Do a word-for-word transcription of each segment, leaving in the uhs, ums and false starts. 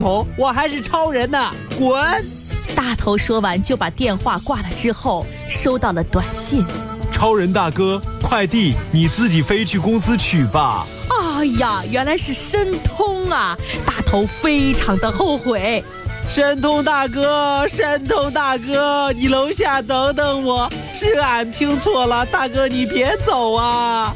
头，我还是超人呢，滚！ 大头说完就把电话挂了，之后收到了短信： 超人大哥，快递你自己飞去公司取吧。 哎呀，原来是申通啊！大头非常的后悔。 申通大哥，申通大哥，你楼下等等我，是俺听错了，大哥你别走啊！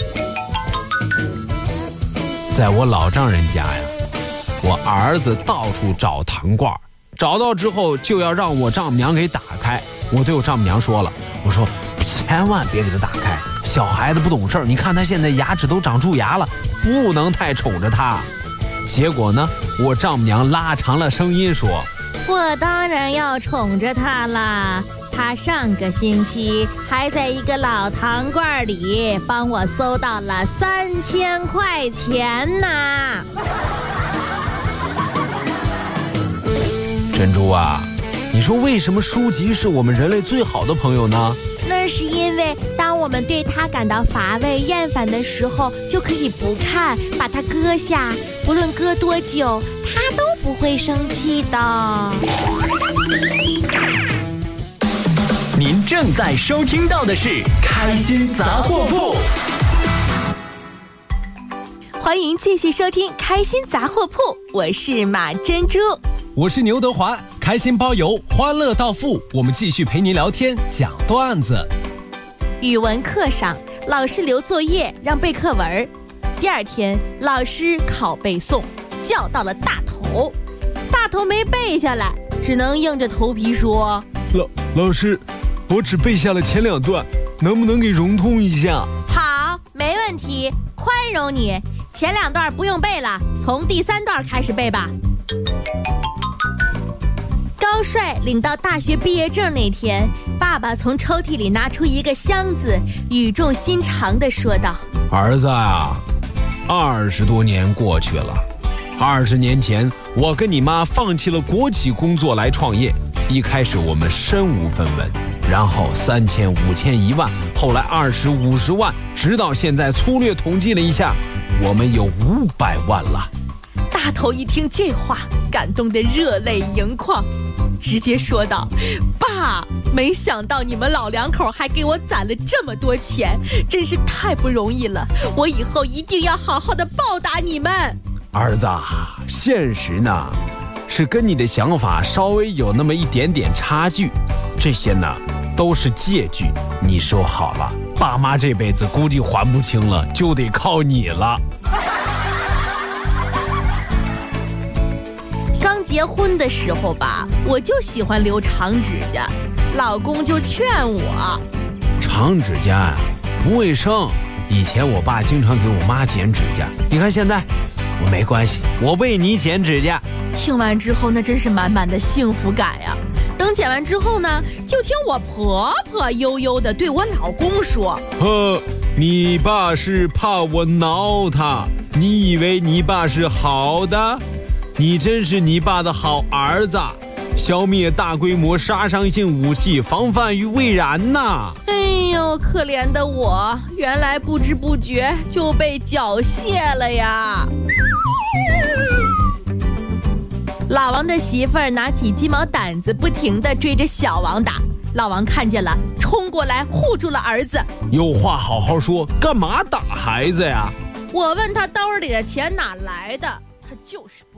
在我老丈人家呀，我儿子到处找糖罐，找到之后就要让我丈母娘给打开。我对我丈母娘说了，我说千万别给他打开，小孩子不懂事儿，你看他现在牙齿都长蛀牙了，不能太宠着他。结果呢，我丈母娘拉长了声音说： 我当然要宠着他啦，他上个星期还在一个老糖罐里帮我搜到了三千块钱呢。 珍珠啊，你说为什么书籍是我们人类最好的朋友呢？ 那是因为当我们对它感到乏味厌烦的时候，就可以不看，把它搁下，不论搁多久，它都不会生气的。 您正在收听到的是开心杂货铺， 欢迎继续收听开心杂货铺，我是马珍珠。 我是牛德华，开心包邮，欢乐到付，我们继续陪您聊天讲段子。 语文课上，老师留作业让背课文，第二天老师考背诵，叫到了大头，大头没背下来，只能硬着头皮说： 老老师，我只背下了前两段，能不能给融通一下？ 好，没问题，宽容你，前两段不用背了，从第三段开始背吧。 高帅领到大学毕业证那天，爸爸从抽屉里拿出一个箱子，语重心长地说道： 儿子啊，二十多年过去了，二十年前我跟你妈放弃了国企工作来创业，一开始我们身无分文，然后三千、五千、一万，后来二十、五十万，直到现在粗略统计了一下，我们有五百万了。 大头一听这话，感动得热泪盈眶，直接说道：爸，没想到你们老两口还给我攒了这么多钱，真是太不容易了，我以后一定要好好的报答你们。 儿子，现实呢是跟你的想法稍微有那么一点点差距，这些呢都是借据，你收好了，爸妈这辈子估计还不清了，就得靠你了。 刚结婚的时候吧，我就喜欢留长指甲，老公就劝我： 长指甲呀不卫生，以前我爸经常给我妈剪指甲，你看现在我没关系，我为你剪指甲。 听完之后那真是满满的幸福感呀。等剪完之后呢，就听我婆婆悠悠地对我老公说： 呵，你爸是怕我挠他，你以为你爸是好的？你真是你爸的好儿子，消灭大规模杀伤性武器，防范于未然呐！ 哎呦，可怜的我，原来不知不觉就被缴械了呀！老王的媳妇儿拿起鸡毛掸子，不停地追着小王打。老王看见了，冲过来护住了儿子。 有话好好说，干嘛打孩子呀？ 我问他兜里的钱哪来的，他就是